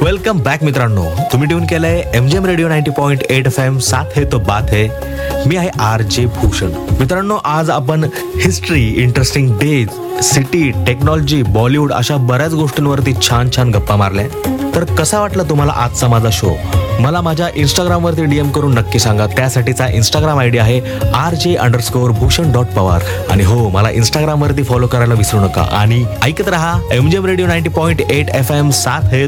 Welcome back मित्रांनो, तुम्ही tune केलंय MGM रेडिओ 90.8 FM. साथ है तो बात है. मी आहे RJ भूषण. मित्रांनो, आज आपण history, interesting days, city, technology, Bollywood अशा बऱ्याच गोष्टींवरती छान छान गप्पा मारल्या. तर कसा वाटला तुम्हाला आजचा माझा शो? मला माझ्या इंस्टाग्रामवरती DM करून नक्की सांगा. त्यासाठीचा इंस्टाग्राम ID आहे RJ_Bhushan.Pawar. आणि हो, मला इंस्टाग्रामवरती फॉलो करायला विसरू नका. आणि ऐकत रहा MGM रेडिओ 90.8 FM. साथ है